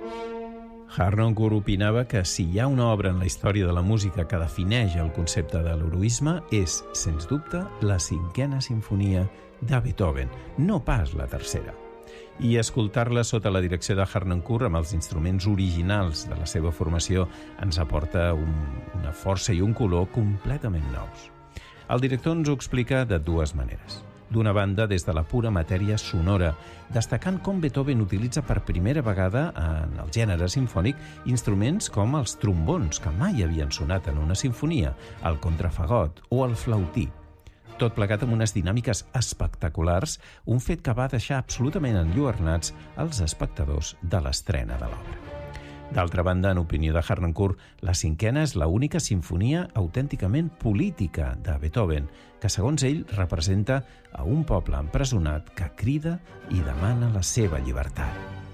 Harnoncourt opinava que si hi ha una obra en la història de la música que defineix el concepte de l'heroisme és, sens dubte, la 5a sinfonia de Beethoven, no pas la 3a. I escoltar-la sota la direcció de Harnoncourt amb els instruments originals de la seva formació ens aporta una força i un color completament nous. El director ens ho explica de dues maneres. D'una banda, des de la pura matèria sonora, destacant com Beethoven utilitza per primera vegada en el gènere simfònic instruments com els trombons, que mai havien sonat en una sinfonia, el contrafagot o el flautí. Tot plegat amb unes dinàmiques espectaculars, un fet que va deixar absolutament enlluernats els espectadors de l'estrena de l'obra. D'altra banda, en opinió de Harnoncourt, la 5a és l'única sinfonia autènticament política de Beethoven, que, segons ell, representa a un poble empresonat que crida i demana la seva llibertat.